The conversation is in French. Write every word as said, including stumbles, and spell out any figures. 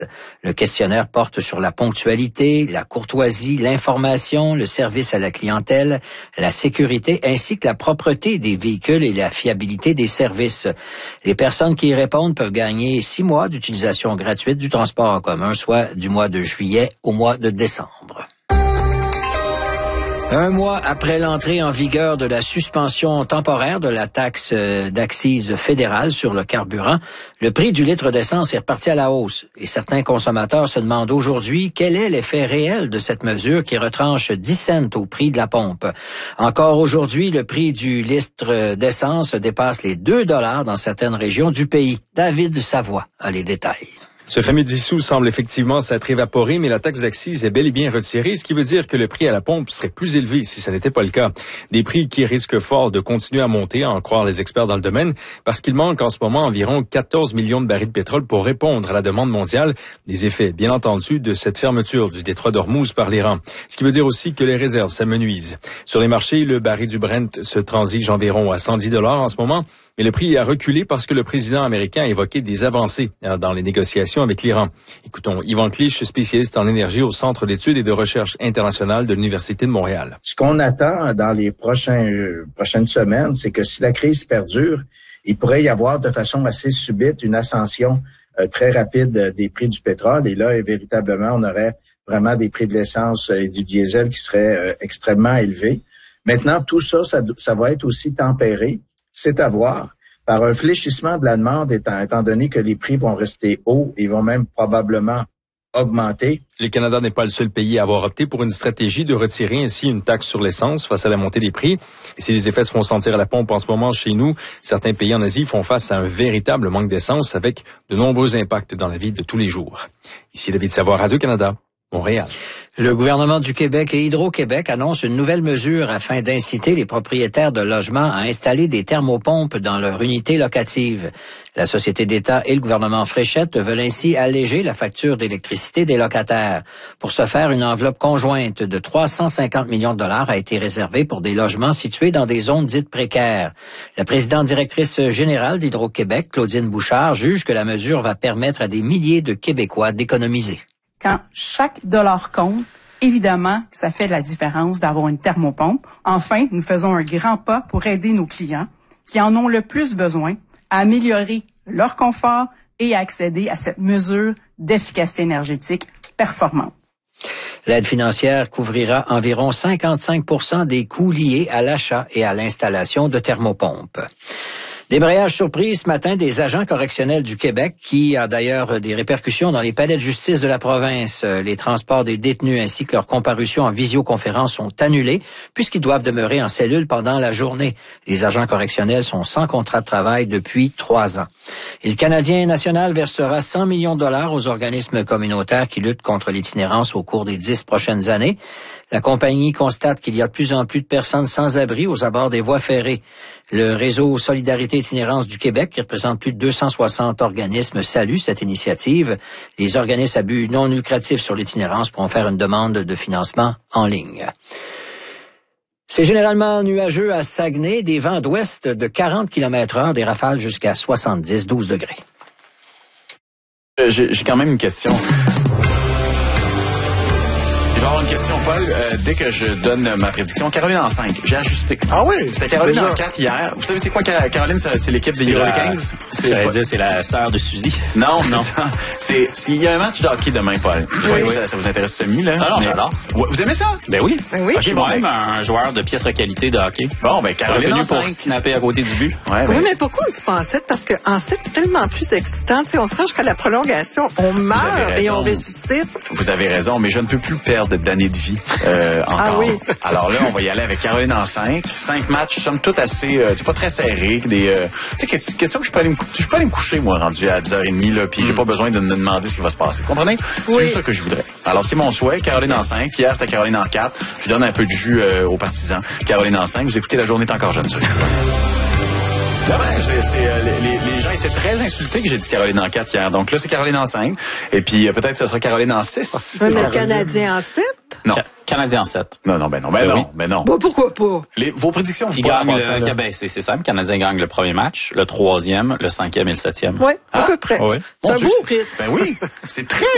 Le questionnaire porte sur la ponctualité, la courtoisie, l'information, le service à la clientèle, la sécurité ainsi que la propreté des véhicules et la fiabilité des services. Les personnes qui y répondent peuvent gagner six mois d'utilisation gratuite du transport en commun, soit du mois de juillet au mois de décembre. Un mois après l'entrée en vigueur de la suspension temporaire de la taxe d'accise fédérale sur le carburant, le prix du litre d'essence est reparti à la hausse. Et certains consommateurs se demandent aujourd'hui quel est l'effet réel de cette mesure qui retranche dix cents au prix de la pompe. Encore aujourd'hui, le prix du litre d'essence dépasse les deux dollars dans certaines régions du pays. David Savoie a les détails. Ce fameux dix sous semble effectivement s'être évaporé, mais la taxe d'accise est bel et bien retirée, ce qui veut dire que le prix à la pompe serait plus élevé si ce n'était pas le cas. Des prix qui risquent fort de continuer à monter, à en croire les experts dans le domaine, parce qu'il manque en ce moment environ quatorze millions de barils de pétrole pour répondre à la demande mondiale. Des effets, bien entendu, de cette fermeture du détroit d'Ormuz par l'Iran. Ce qui veut dire aussi que les réserves s'amenuisent. Sur les marchés, le baril du Brent se transige environ à cent dix dollars en ce moment, mais le prix a reculé parce que le président américain a évoqué des avancées dans les négociations avec l'Iran. Écoutons Yvan Clich, spécialiste en énergie au Centre d'études et de recherche internationale de l'Université de Montréal. Ce qu'on attend dans les prochains, euh, prochaines semaines, c'est que si la crise perdure, il pourrait y avoir de façon assez subite une ascension euh, très rapide euh, des prix du pétrole. Et là, et véritablement, on aurait vraiment des prix de l'essence et du diesel qui seraient euh, extrêmement élevés. Maintenant, tout ça, ça, ça va être aussi tempéré. C'est à voir par un fléchissement de la demande, étant, étant donné que les prix vont rester hauts et vont même probablement augmenter. Le Canada n'est pas le seul pays à avoir opté pour une stratégie de retirer ainsi une taxe sur l'essence face à la montée des prix. Et si les effets se font sentir à la pompe en ce moment chez nous, certains pays en Asie font face à un véritable manque d'essence avec de nombreux impacts dans la vie de tous les jours. Ici David Savoie, Radio-Canada, Montréal. Le gouvernement du Québec et Hydro-Québec annoncent une nouvelle mesure afin d'inciter les propriétaires de logements à installer des thermopompes dans leur unité locative. La Société d'État et le gouvernement Fréchette veulent ainsi alléger la facture d'électricité des locataires. Pour ce faire, une enveloppe conjointe de trois cent cinquante millions de dollars a été réservée pour des logements situés dans des zones dites précaires. La présidente directrice générale d'Hydro-Québec, Claudine Bouchard, juge que la mesure va permettre à des milliers de Québécois d'économiser. Quand chaque dollar compte, évidemment, ça fait la différence d'avoir une thermopompe. Enfin, nous faisons un grand pas pour aider nos clients qui en ont le plus besoin à améliorer leur confort et à accéder à cette mesure d'efficacité énergétique performante. L'aide financière couvrira environ cinquante-cinq pour cent des coûts liés à l'achat et à l'installation de thermopompes. Débrayage surprise ce matin des agents correctionnels du Québec qui a d'ailleurs des répercussions dans les palais de justice de la province. Les transports des détenus ainsi que leur comparution en visioconférence sont annulés puisqu'ils doivent demeurer en cellule pendant la journée. Les agents correctionnels sont sans contrat de travail depuis trois ans. Et le Canadien national versera cent millions de dollars aux organismes communautaires qui luttent contre l'itinérance au cours des dix prochaines années. La compagnie constate qu'il y a de plus en plus de personnes sans abri aux abords des voies ferrées. Le réseau Solidarité Itinérance du Québec, qui représente plus de deux cent soixante organismes, salue cette initiative. Les organismes à but non lucratif sur l'itinérance pourront faire une demande de financement en ligne. C'est généralement nuageux à Saguenay, des vents d'ouest de quarante kilomètres heure, des rafales jusqu'à soixante-dix, douze degrés. J'ai, j'ai quand même une question. Je vais avoir une question, Paul. Euh, dès que je donne ma prédiction, Caroline en cinq, j'ai ajusté. Ah oui? C'était Caroline déjà. en quatre hier. Vous savez c'est quoi, Caroline? C'est l'équipe des Hurricanes? J'allais dire, c'est la sœur de Suzy. Non, non. C'est, c'est, il y a un match de hockey demain, Paul. Je sais Oui, que oui. Ça, ça vous intéresse semi, là. Ah non, mais... j'adore. Vous aimez ça? Ben oui. Ben oui. Je suis bon, moi-même ben... un joueur de piètre qualité de hockey. Bon, ben, Caroline Revenu en pour cinq. snapper à côté du but. Ouais, Oui, ben... mais pourquoi on dit pas en sept? Parce que en sept, c'est tellement plus excitant. Tu sais, on se rend jusqu'à la prolongation. On meurt et on ressuscite. Vous avez raison, mais je ne peux plus perdre d'années de vie. Euh, encore. Ah oui. Alors là, on va y aller avec Caroline en cinq. Cinq matchs, somme toute assez, euh, c'est pas très serré. Des, euh, tu sais, question que je peux aller me coucher. Je peux aller me coucher, moi, rendu à dix heures trente, là, puis mm. j'ai pas besoin de me demander ce qui va se passer. Vous comprenez? C'est oui. juste ça que je voudrais. Alors, c'est mon souhait. Caroline en cinq. Hier, c'était Caroline en quatre. Je donne un peu de jus euh, aux partisans. Caroline en cinq. Vous écoutez La Journée est encore jeune, ça. Là, ben, c'est, c'est, euh, les, les gens étaient très insultés que j'ai dit Caroline en quatre hier. Donc là, c'est Caroline en cinq. Et puis, euh, peut-être que ce sera Caroline en six. Oui, mais le Canadien en sept? Non. Ca- Canadien en sept. Non, non, ben non, ben, ben non, oui. ben non. Bon, pourquoi pas? Les, vos prédictions, vous Il pouvez gagne passer, le, là. ben, c'est, c'est simple. Le Canadien gagne le premier match, le troisième, le cinquième et le septième. Oui, à Ah. peu près. Oui. C'est Mon un Dieu, beau c'est- rythme. Ben oui, c'est très